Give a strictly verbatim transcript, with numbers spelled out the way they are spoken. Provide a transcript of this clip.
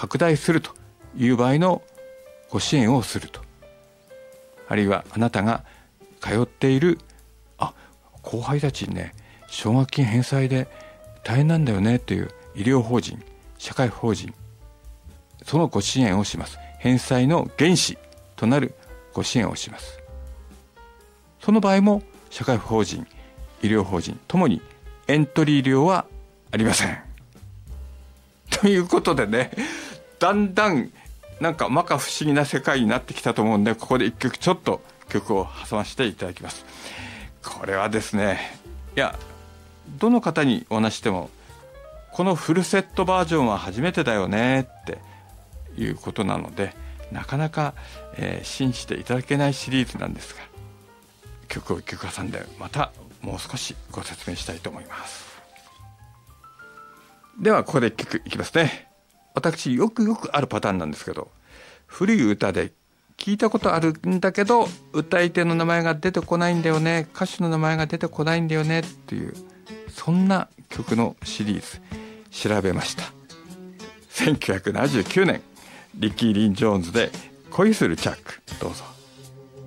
拡大するという場合のご支援をすると、あるいはあなたが通っているあ後輩たちにね奨学金返済で大変なんだよねという医療法人、社会法人、そのご支援をします。返済の原資となるご支援をします。その場合も社会法人、医療法人ともにエントリー料はありません。ということでね、だんだんなんか摩訶不思議な世界になってきたと思うんで、ここで一曲ちょっと曲を挟ませていただきます。これはですね、いやどの方にお話してもこのフルセットバージョンは初めてだよねっていうことなので、なかなか、えー、信じていただけないシリーズなんですが、曲を一曲挟んでまたもう少しご説明したいと思います。ではここで一曲いきますね。私よくよくあるパターンなんですけど、古い歌で聞いたことあるんだけど歌い手の名前が出てこないんだよね、歌手の名前が出てこないんだよねっていう、そんな曲のシリーズ調べました。せんきゅうひゃくななじゅうきゅうねんリッキー・リン・ジョーンズで恋するチャック、どうぞ。